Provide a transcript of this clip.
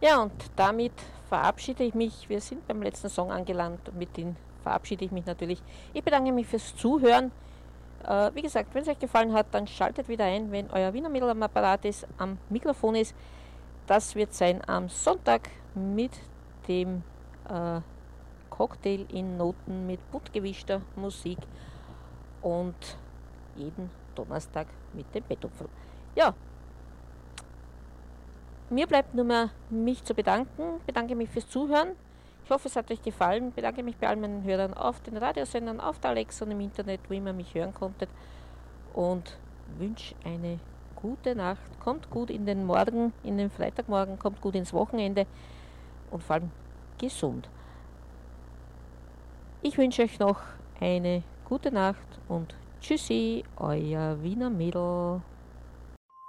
Ja, und damit verabschiede ich mich. Wir sind beim letzten Song angelangt und mit dem verabschiede ich mich natürlich. Ich bedanke mich fürs Zuhören. Wie gesagt, wenn es euch gefallen hat, dann schaltet wieder ein, wenn euer Wiener Mädel am Apparat ist, am Mikrofon ist. Das wird sein am Sonntag mit dem Cocktail in Noten mit bunt gewischter Musik und jeden Donnerstag mit dem Bettupferl. Ja, mir bleibt nur mehr mich zu bedanken. Bedanke mich fürs Zuhören. Ich hoffe, es hat euch gefallen. Bedanke mich bei all meinen Hörern auf den Radiosendern, auf der Alexa und im Internet, wo immer mich hören konntet. Und wünsche eine gute Nacht. Kommt gut in den Morgen, in den Freitagmorgen, kommt gut ins Wochenende und vor allem gesund. Ich wünsche euch noch eine gute Nacht und tschüssi, euer Wiener Mädel.